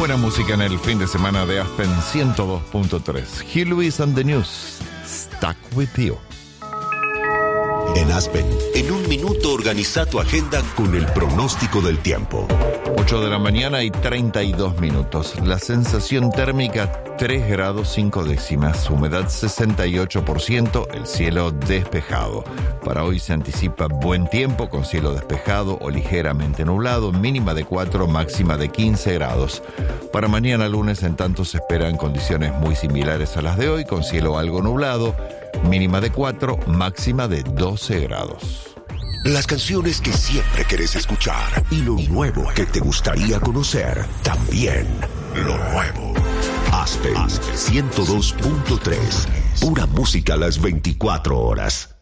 Buena música en el fin de semana de Aspen 102.3. Hugh Lewis and the News, Stuck With You. En Aspen, en un minuto organiza tu agenda con el pronóstico del tiempo. 8 de la mañana y 32 minutos. La sensación térmica 3 grados 5 décimas. Humedad 68%. El cielo despejado. Para hoy se anticipa buen tiempo con cielo despejado o ligeramente nublado. Mínima de 4, máxima de 15 grados. Para mañana lunes en tanto se esperan condiciones muy similares a las de hoy con cielo algo nublado. Mínima de 4, máxima de 12 grados. Las canciones que siempre querés escuchar y lo nuevo que te gustaría conocer. También lo nuevo. Aspen 102.3. Pura música a las 24 horas.